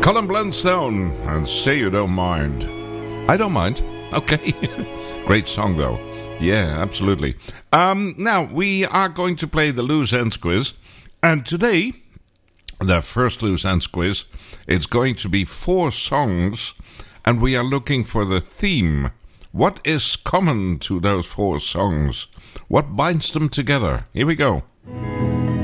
Colin Blunstone, and Say You Don't Mind. I don't mind. Okay. Great song, though. Yeah, absolutely. Now, we are going to play the Loose Ends Quiz. And today, the first Loose Ends Quiz, it's going to be 4 songs. And we are looking for the theme. What is common to those 4 songs? What binds them together? Here we go.